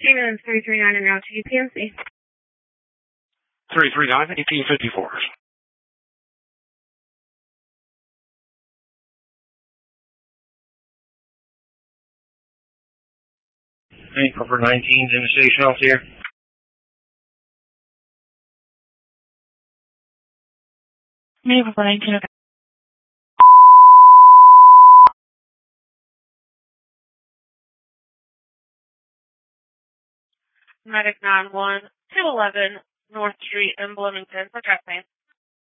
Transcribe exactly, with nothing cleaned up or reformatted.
Stevens three three nine en route to U P M C. three three nine, eighteen fifty-four. Ankle for nineteens in the station off here. Ankle for nineteen, okay. Medic nine one, two eleven North Street in Bloomington for track pain.